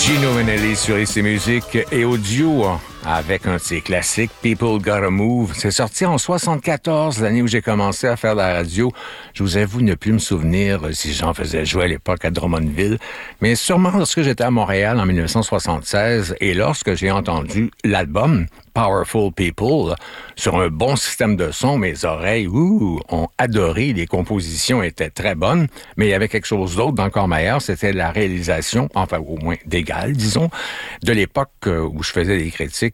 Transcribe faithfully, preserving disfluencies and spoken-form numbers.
Gino Vanelli sur I C Musique et audio avec un de ses classiques, People Gotta Move. C'est sorti en soixante-quatorze, l'année où j'ai commencé à faire de la radio. Je vous avoue ne plus me souvenir si j'en faisais jouer à l'époque à Drummondville, mais sûrement lorsque j'étais à Montréal en dix-neuf cent soixante-seize et lorsque j'ai entendu l'album Powerful People sur un bon système de son, mes oreilles ouh, ont adoré. Les compositions étaient très bonnes, mais il y avait quelque chose d'autre d'encore meilleur, c'était la réalisation, enfin au moins d'égal, disons, de l'époque où je faisais des critiques